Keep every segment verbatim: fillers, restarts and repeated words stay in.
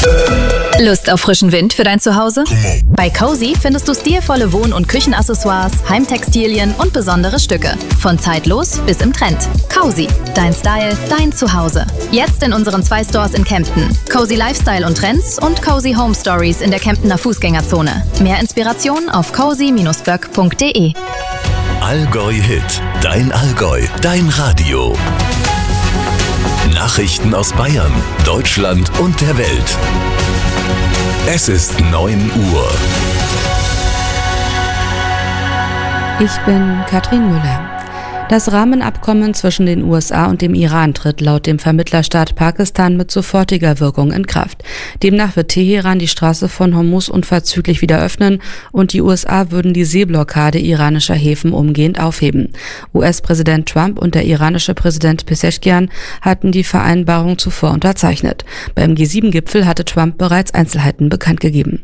Lust auf frischen Wind für dein Zuhause? Bei Cozy findest du stilvolle Wohn- und Küchenaccessoires, Heimtextilien und besondere Stücke. Von zeitlos bis im Trend. Cozy, dein Style, dein Zuhause. Jetzt in unseren zwei Stores in Kempten. Cozy Lifestyle und Trends und Cozy Home Stories in der Kemptener Fußgängerzone. Mehr Inspiration auf cozy Bindestrich böck Punkt de. Allgäu Hit, dein Allgäu, dein Radio. Nachrichten aus Bayern, Deutschland und der Welt. Es ist neun Uhr. Ich bin Katrin Müller. Das Rahmenabkommen zwischen den U S A und dem Iran tritt laut dem Vermittlerstaat Pakistan mit sofortiger Wirkung in Kraft. Demnach wird Teheran die Straße von Hormuz unverzüglich wieder öffnen und die U S A würden die Seeblockade iranischer Häfen umgehend aufheben. U S-Präsident Trump und der iranische Präsident Pezeshkian hatten die Vereinbarung zuvor unterzeichnet. Beim G sieben Gipfel hatte Trump bereits Einzelheiten bekannt gegeben.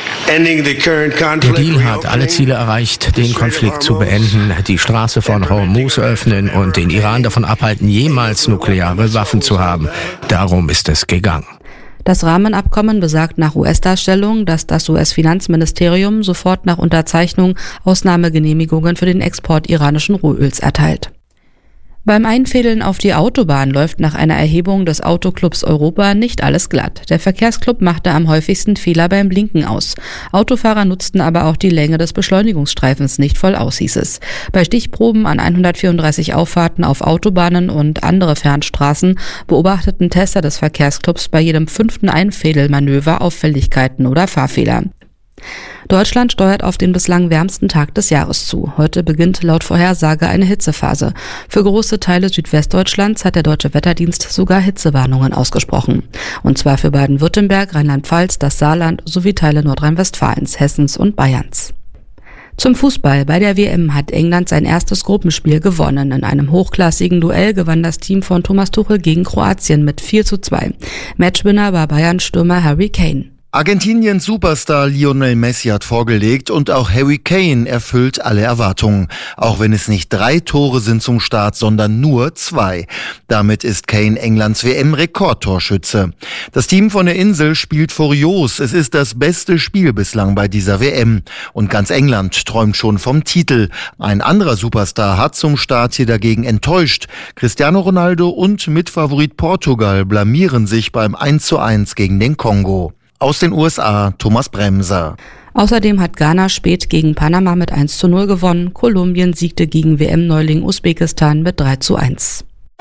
Der Deal hat alle Ziele erreicht, den Konflikt zu beenden, die Straße von Hormuz öffnen und den Iran davon abhalten, jemals nukleare Waffen zu haben. Darum ist es gegangen. Das Rahmenabkommen besagt nach U S-Darstellung, dass das U S-Finanzministerium sofort nach Unterzeichnung Ausnahmegenehmigungen für den Export iranischen Rohöls erteilt. Beim Einfädeln auf die Autobahn läuft nach einer Erhebung des Autoclubs Europa nicht alles glatt. Der Verkehrsclub machte am häufigsten Fehler beim Blinken aus. Autofahrer nutzten aber auch die Länge des Beschleunigungsstreifens nicht voll aus, hieß es. Bei Stichproben an hundertvierunddreißig Auffahrten auf Autobahnen und andere Fernstraßen beobachteten Tester des Verkehrsclubs bei jedem fünften Einfädelmanöver Auffälligkeiten oder Fahrfehler. Deutschland steuert auf den bislang wärmsten Tag des Jahres zu. Heute beginnt laut Vorhersage eine Hitzephase. Für große Teile Südwestdeutschlands hat der Deutsche Wetterdienst sogar Hitzewarnungen ausgesprochen. Und zwar für Baden-Württemberg, Rheinland-Pfalz, das Saarland sowie Teile Nordrhein-Westfalens, Hessens und Bayerns. Zum Fußball. Bei der W M hat England sein erstes Gruppenspiel gewonnen. In einem hochklassigen Duell gewann das Team von Thomas Tuchel gegen Kroatien mit vier zu zwei. Matchwinner war Bayern-Stürmer Harry Kane. Argentiniens Superstar Lionel Messi hat vorgelegt und auch Harry Kane erfüllt alle Erwartungen. Auch wenn es nicht drei Tore sind zum Start, sondern nur zwei. Damit ist Kane Englands W M-Rekordtorschütze. Das Team von der Insel spielt furios. Es ist das beste Spiel bislang bei dieser W M. Und ganz England träumt schon vom Titel. Ein anderer Superstar hat zum Start hier dagegen enttäuscht. Cristiano Ronaldo und Mitfavorit Portugal blamieren sich beim eins zu eins gegen den Kongo. Aus den U S A, Thomas Bremser. Außerdem hat Ghana spät gegen Panama mit eins zu null gewonnen. Kolumbien siegte gegen W M-Neuling Usbekistan mit drei zu eins.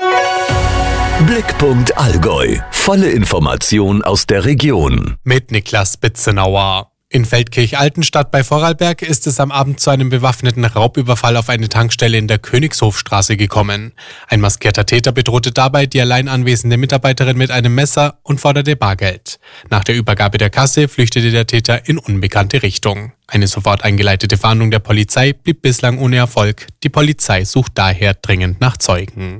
Blickpunkt Allgäu. Volle Information aus der Region. Mit Niklas Bitzenauer. In Feldkirch-Altenstadt bei Vorarlberg ist es am Abend zu einem bewaffneten Raubüberfall auf eine Tankstelle in der Königshofstraße gekommen. Ein maskierter Täter bedrohte dabei die allein anwesende Mitarbeiterin mit einem Messer und forderte Bargeld. Nach der Übergabe der Kasse flüchtete der Täter in unbekannte Richtung. Eine sofort eingeleitete Fahndung der Polizei blieb bislang ohne Erfolg. Die Polizei sucht daher dringend nach Zeugen.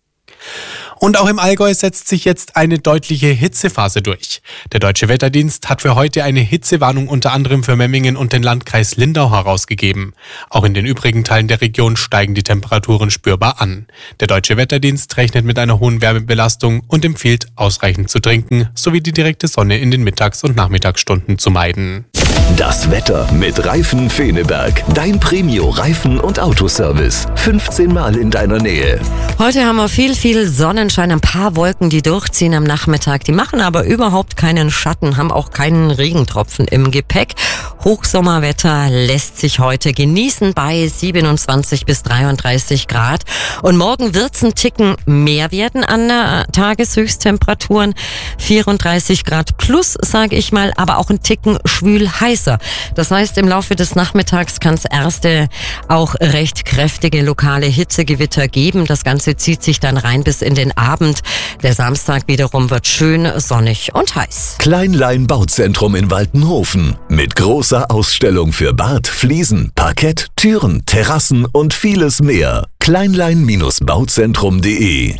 Und auch im Allgäu setzt sich jetzt eine deutliche Hitzephase durch. Der Deutsche Wetterdienst hat für heute eine Hitzewarnung unter anderem für Memmingen und den Landkreis Lindau herausgegeben. Auch in den übrigen Teilen der Region steigen die Temperaturen spürbar an. Der Deutsche Wetterdienst rechnet mit einer hohen Wärmebelastung und empfiehlt, ausreichend zu trinken, sowie die direkte Sonne in den Mittags- und Nachmittagsstunden zu meiden. Das Wetter mit Reifen Feneberg. Dein Premio-Reifen- und Autoservice. fünfzehn Mal in deiner Nähe. Heute haben wir viel, viel Sonnenschein, ein paar Wolken, die durchziehen am Nachmittag. Die machen aber überhaupt keinen Schatten, haben auch keinen Regentropfen im Gepäck. Hochsommerwetter lässt sich heute genießen bei siebenundzwanzig bis dreiunddreißig Grad. Und morgen wird's ein Ticken mehr werden an der Tageshöchsttemperaturen. vierunddreißig Grad plus, sage ich mal, aber auch ein Ticken schwül heißer. Das heißt, im Laufe des Nachmittags kann es erste, auch recht kräftige lokale Hitzegewitter geben. Das Ganze zieht sich dann rein bis in den Abend. Der Samstag wiederum wird schön sonnig und heiß. Kleinlein Bauzentrum in Waltenhofen. Mit großer Ausstellung für Bad, Fliesen, Parkett, Türen, Terrassen und vieles mehr. kleinlein Bauzentrum punkt de.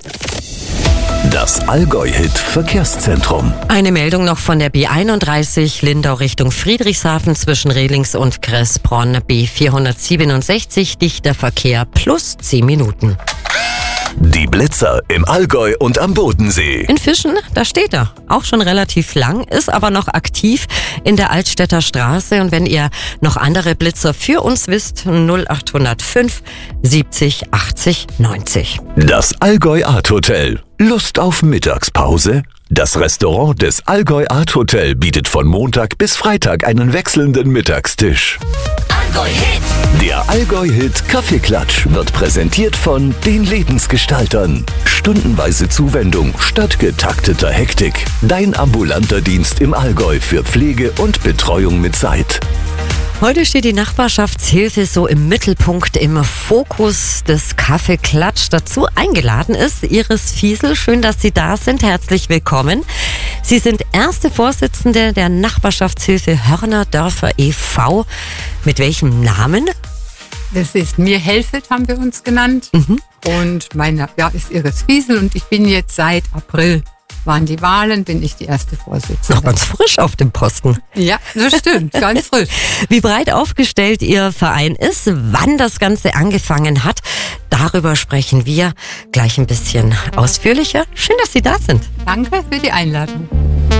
Das Allgäu-Hit Verkehrszentrum. Eine Meldung noch von der B einunddreißig Lindau Richtung Friedrichshafen zwischen Rehlings und Kressbronn. B vierhundertsiebenundsechzig dichter Verkehr plus zehn Minuten. Die Blitzer im Allgäu und am Bodensee. In Fischen, da steht er. Auch schon relativ lang, ist aber noch aktiv in der Altstädter Straße. Und wenn ihr noch andere Blitzer für uns wisst, null acht null fünf siebzig achtzig neunzig. Das Allgäu Art Hotel. Lust auf Mittagspause? Das Restaurant des Allgäu Art Hotel bietet von Montag bis Freitag einen wechselnden Mittagstisch. Allgäu Hit. Der Allgäu Hit Kaffeeklatsch wird präsentiert von den Lebensgestaltern. Stundenweise Zuwendung statt getakteter Hektik. Dein ambulanter Dienst im Allgäu für Pflege und Betreuung mit Zeit. Heute steht die Nachbarschaftshilfe so im Mittelpunkt, im Fokus des Kaffeeklatsch. Dazu eingeladen ist Iris Fiesel. Schön, dass Sie da sind. Herzlich willkommen. Sie sind erste Vorsitzende der Nachbarschaftshilfe Hörnerdörfer e V Mit welchem Namen? Das ist Mir helfet, haben wir uns genannt. Mhm. Und mein Name ja, ist Iris Fiesel und ich bin jetzt seit April. Waren die Wahlen, bin ich die erste Vorsitzende. Noch ganz frisch auf dem Posten. Ja, das stimmt, ganz frisch. Wie breit aufgestellt Ihr Verein ist, wann das Ganze angefangen hat, darüber sprechen wir gleich ein bisschen ausführlicher. Schön, dass Sie da sind. Danke für die Einladung.